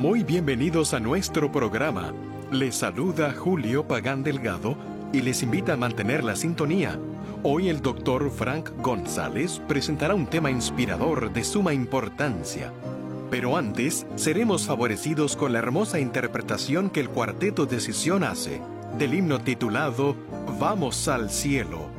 Muy bienvenidos a nuestro programa. Les saluda Julio Pagán Delgado y les invita a mantener la sintonía. Hoy el Dr. Frank González presentará un tema inspirador de suma importancia. Pero antes, seremos favorecidos con la hermosa interpretación que el Cuarteto de Sion hace del himno titulado Vamos al cielo.